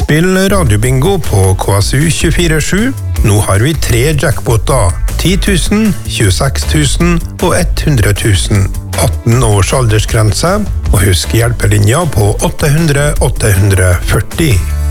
Spill radiobingo på KSU 24/7. Nå har vi 3 jackpoter. 10 000, 26 000 og 100 000. 18 års aldersgrense, og husk hjelpelinja på 800 840.